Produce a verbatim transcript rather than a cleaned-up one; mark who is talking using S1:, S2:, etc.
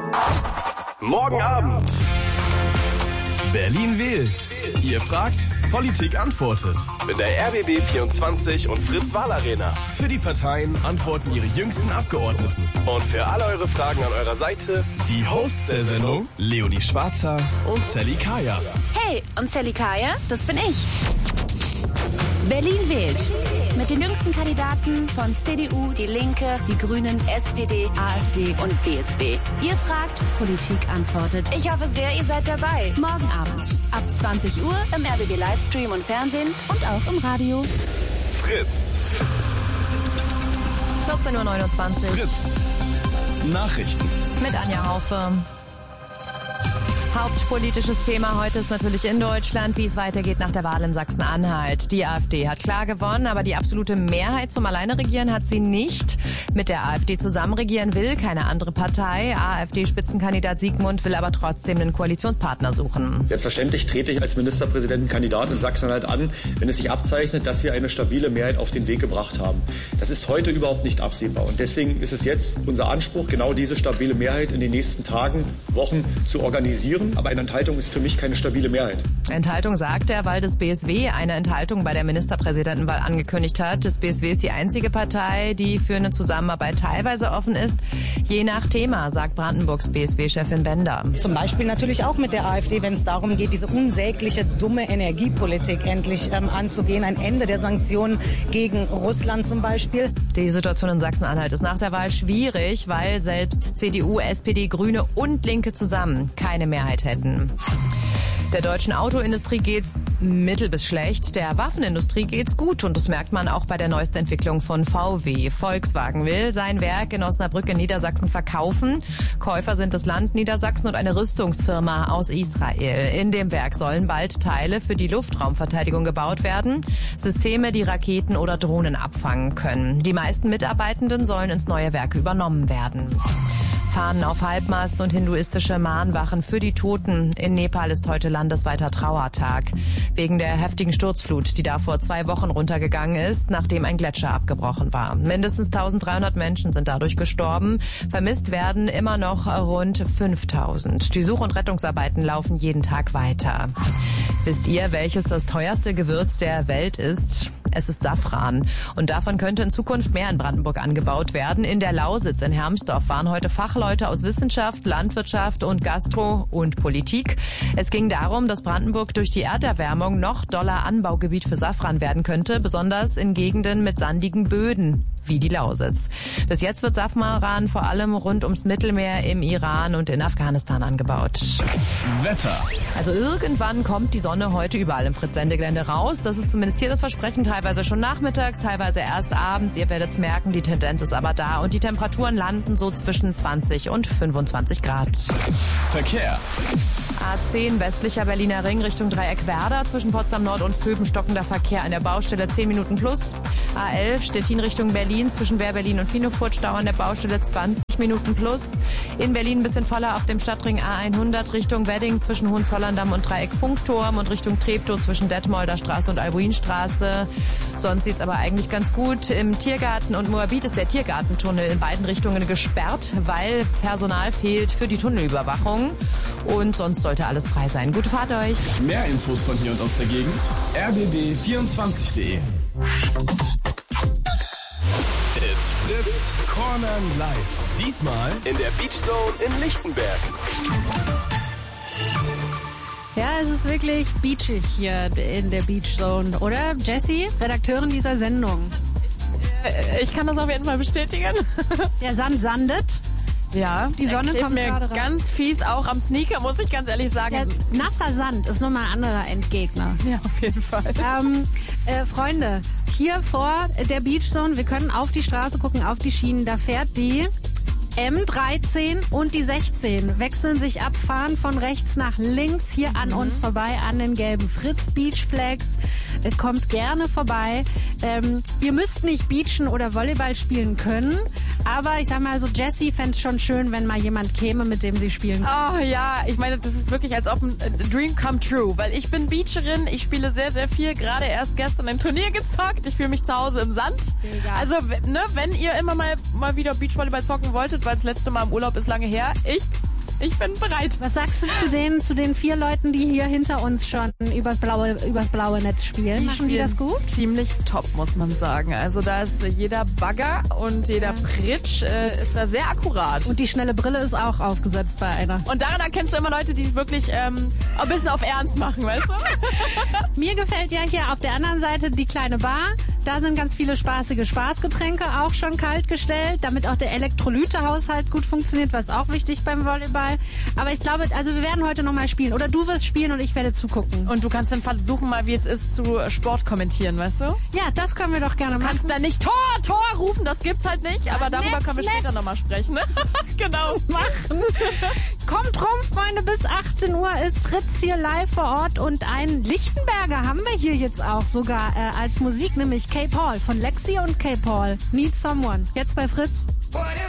S1: Morgen Abend. Berlin wählt. Ihr fragt, Politik antwortet. In der R B B vierundzwanzig und Fritz-Wahl-Arena. Für die Parteien antworten ihre jüngsten Abgeordneten. Und für alle eure Fragen an eurer Seite die Hosts der Sendung, Leonie Schwarzer und Sally Kaya.
S2: Hey, und Sally Kaya, das bin ich. Berlin wählt. Mit den jüngsten Kandidaten von C D U, die Linke, die Grünen, S P D, AfD und B S W. Ihr fragt, Politik antwortet. Ich hoffe sehr, ihr seid dabei. Morgen Abend ab zwanzig Uhr im R B B Livestream und Fernsehen und auch im Radio.
S1: Fritz.
S3: vierzehn Uhr neunundzwanzig.
S1: Fritz. Nachrichten.
S3: Mit Anja Haufe. Hauptpolitisches Thema heute ist natürlich in Deutschland, wie es weitergeht nach der Wahl in Sachsen-Anhalt. Die AfD hat klar gewonnen, aber die absolute Mehrheit zum Alleine-Regieren hat sie nicht. Mit der AfD zusammen regieren will keine andere Partei. AfD-Spitzenkandidat Siegmund will aber trotzdem einen Koalitionspartner suchen.
S4: Selbstverständlich trete ich als Ministerpräsidentenkandidat in Sachsen-Anhalt an, wenn es sich abzeichnet, dass wir eine stabile Mehrheit auf den Weg gebracht haben. Das ist heute überhaupt nicht absehbar. Und deswegen ist es jetzt unser Anspruch, genau diese stabile Mehrheit in den nächsten Tagen, Wochen zu organisieren. Aber eine Enthaltung ist für mich keine stabile Mehrheit.
S3: Enthaltung sagt er, weil das B S W eine Enthaltung bei der Ministerpräsidentenwahl angekündigt hat. Das B S W ist die einzige Partei, die für eine Zusammenarbeit teilweise offen ist. Je nach Thema, sagt Brandenburgs B S W-Chefin Bender.
S5: Zum Beispiel natürlich auch mit der AfD, wenn es darum geht, diese unsägliche, dumme Energiepolitik endlich ähm, anzugehen. Ein Ende der Sanktionen gegen Russland zum Beispiel.
S3: Die Situation in Sachsen-Anhalt ist nach der Wahl schwierig, weil selbst C D U, S P D, Grüne und Linke zusammen keine Mehrheit hätten. Der deutschen Autoindustrie geht's mittel bis schlecht, der Waffenindustrie geht's gut und das merkt man auch bei der neuesten Entwicklung von V W. Volkswagen will sein Werk in Osnabrück in Niedersachsen verkaufen. Käufer sind das Land Niedersachsen und eine Rüstungsfirma aus Israel. In dem Werk sollen bald Teile für die Luftraumverteidigung gebaut werden, Systeme, die Raketen oder Drohnen abfangen können. Die meisten Mitarbeitenden sollen ins neue Werk übernommen werden. Fahnen auf Halbmast und hinduistische Mahnwachen für die Toten. In Nepal ist heute landesweiter Trauertag. Wegen der heftigen Sturzflut, die da vor zwei Wochen runtergegangen ist, nachdem ein Gletscher abgebrochen war. Mindestens eintausenddreihundert Menschen sind dadurch gestorben. Vermisst werden immer noch rund fünftausend. Die Such- und Rettungsarbeiten laufen jeden Tag weiter. Wisst ihr, welches das teuerste Gewürz der Welt ist? Es ist Safran. Und davon könnte in Zukunft mehr in Brandenburg angebaut werden. In der Lausitz in Hermsdorf waren heute Fachleute aus Wissenschaft, Landwirtschaft und Gastro und Politik. Es ging darum, dass Brandenburg durch die Erderwärmung noch doller Anbaugebiet für Safran werden könnte, besonders in Gegenden mit sandigen Böden wie die Lausitz. Bis jetzt wird Safran vor allem rund ums Mittelmeer im Iran und in Afghanistan angebaut.
S1: Wetter.
S3: Also irgendwann kommt die Sonne heute überall im Fritz-Sendegelände raus. Das ist zumindest hier das Versprechen, teilweise schon nachmittags, teilweise erst abends. Ihr werdet es merken, die Tendenz ist aber da und die Temperaturen landen so zwischen zwanzig und fünfundzwanzig Grad.
S1: Verkehr.
S3: A zehn westlicher Berliner Ring Richtung Dreieck Werder. Zwischen Potsdam Nord und Vöben stockender Verkehr an der Baustelle zehn Minuten plus. A elf Stettin Richtung Berlin zwischen Wehr-Berlin und Finofurt Stau an der Baustelle zwanzig Minuten plus. In Berlin ein bisschen voller auf dem Stadtring A hundert Richtung Wedding zwischen Hohenzollern-Damm und Dreieck Funkturm und Richtung Treptow zwischen Detmolder Straße und Albuinstraße. Sonst sieht's aber eigentlich ganz gut. Im Tiergarten und Moabit ist der Tiergartentunnel in beiden Richtungen gesperrt, weil Personal fehlt für die Tunnelüberwachung. Und sonst sollte alles frei sein. Gute Fahrt euch.
S1: Mehr Infos von hier und aus der Gegend. r b b vierundzwanzig punkt de. It's Fritz Corner Live. Diesmal in der Beach Zone in Lichtenberg.
S6: Ja, es ist wirklich beachig hier in der Beach Zone, oder? Jessie, Redakteurin dieser Sendung.
S7: Ich kann das auf jeden Fall bestätigen.
S6: Der Sand sandet.
S7: Ja,
S6: die Sonne kommt
S7: mir
S6: gerade rein.
S7: Ganz fies auch am Sneaker, muss ich ganz ehrlich sagen.
S6: Der nasser Sand ist nochmal ein anderer Endgegner.
S7: Ja, auf jeden Fall.
S6: Ähm, äh, Freunde, hier vor der Beach Zone, wir können auf die Straße gucken, auf die Schienen, da fährt die M dreizehn und die sechzehn wechseln sich ab, fahren von rechts nach links hier an mhm. uns vorbei, an den gelben Fritz Beach Flags. Äh, kommt gerne vorbei. Ähm, ihr müsst nicht beachen oder Volleyball spielen können, aber ich sag mal so, Jessie fände es schon schön, wenn mal jemand käme, mit dem sie spielen kann.
S7: Oh ja, ich meine, das ist wirklich als ob ein Dream come true, weil ich bin Beacherin, ich spiele sehr, sehr viel, gerade erst gestern ein Turnier gezockt, ich fühle mich zu Hause im Sand. Ja. Also, ne, wenn ihr immer mal, mal wieder Beachvolleyball zocken wolltet, weil das letzte Mal im Urlaub ist lange her, ich Ich bin bereit.
S6: Was sagst du zu den, zu den vier Leuten, die hier hinter uns schon übers blaue, übers blaue Netz spielen?
S7: Die
S6: Machen
S7: spielen
S6: die das gut?
S7: Ziemlich top, muss man sagen. Also da ist jeder Bagger und jeder Pritsch äh, ist da sehr akkurat.
S6: Und die schnelle Brille ist auch aufgesetzt bei einer.
S7: Und daran erkennst du immer Leute, die es wirklich ähm, ein bisschen auf Ernst machen, weißt du?
S6: Mir gefällt ja hier auf der anderen Seite die kleine Bar. Da sind ganz viele spaßige Spaßgetränke auch schon kalt gestellt, damit auch der Elektrolytehaushalt gut funktioniert, was auch wichtig beim Volleyball. Aber ich glaube, also wir werden heute nochmal spielen. Oder du wirst spielen und ich werde zugucken.
S7: Und du kannst dann versuchen mal, wie es ist, zu Sport kommentieren, weißt du?
S6: Ja, das können wir doch gerne
S7: du
S6: machen.
S7: Du kannst da nicht Tor, Tor rufen, das gibt's halt nicht. Aber darüber
S6: Netz,
S7: können wir später nochmal sprechen. Ne? Genau.
S6: Machen. Kommt rum, Freunde, bis achtzehn Uhr ist Fritz hier live vor Ort. Und einen Lichtenberger haben wir hier jetzt auch sogar äh, als Musik, nämlich K. Paul von Lexi und K. Paul. Need Someone. Jetzt bei Fritz.